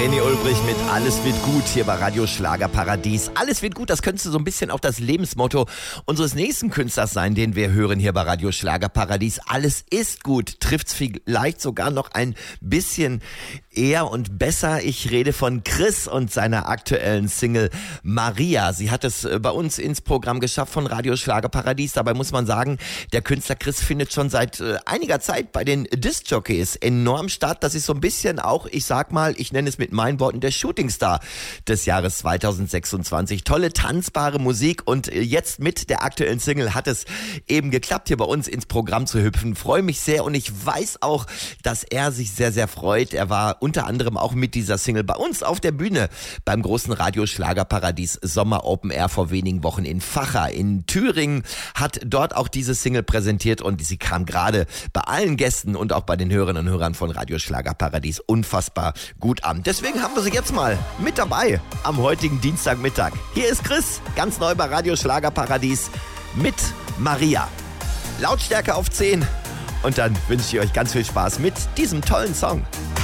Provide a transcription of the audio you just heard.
René Ulbrich mit Alles wird gut hier bei Radio Schlagerparadies. Alles wird gut, das könnte so ein bisschen auch das Lebensmotto unseres nächsten Künstlers sein, den wir hören hier bei Radio Schlagerparadies. Alles ist gut, trifft's vielleicht sogar noch ein bisschen eher und besser. Ich rede von Chris und seiner aktuellen Single Maria. Sie hat es bei uns ins Programm geschafft von Radio Schlagerparadies. Dabei muss man sagen, der Künstler Chris findet schon seit einiger Zeit bei den Disc-Jockeys enorm statt. Das ist so ein bisschen auch, ich sag mal, ich nenne es mit meinen Worten, der Shootingstar des Jahres 2026. Tolle, tanzbare Musik und jetzt mit der aktuellen Single hat es eben geklappt, hier bei uns ins Programm zu hüpfen. Freue mich sehr und ich weiß auch, dass er sich sehr, sehr freut. Er war unter anderem auch mit dieser Single bei uns auf der Bühne beim großen Radio Schlagerparadies Sommer Open Air vor wenigen Wochen in Vacha in Thüringen, hat dort auch diese Single präsentiert und sie kam gerade bei allen Gästen und auch bei den Hörerinnen und Hörern von Radio Schlagerparadies unfassbar gut an. Deswegen haben wir sie jetzt mal mit dabei am heutigen Dienstagmittag. Hier ist Chris, ganz neu bei Radio Schlagerparadies mit Maria. Lautstärke auf 10 und dann wünsche ich euch ganz viel Spaß mit diesem tollen Song.